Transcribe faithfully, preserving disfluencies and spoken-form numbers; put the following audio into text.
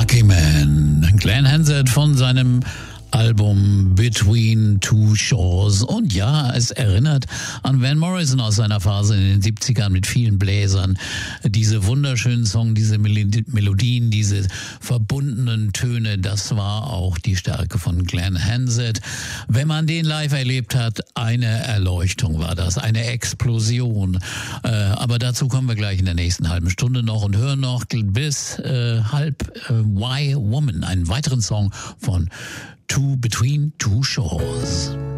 Lucky Man. Glenn Hansard von seinem Album Between Two Shores. Und ja, es erinnert an Van Morrison aus seiner Phase in den siebzigern mit vielen Bläsern. Diese wunderschönen Songs, diese Melodien, diese verbundenen Töne, das war auch die Stärke von Glenn Hansard. Wenn man den live erlebt hat, eine Erleuchtung war das, eine Explosion. Äh, aber dazu kommen wir gleich in der nächsten halben Stunde noch und hören noch bis äh, halb äh, Why Woman, einen weiteren Song von Two Between Two Shores.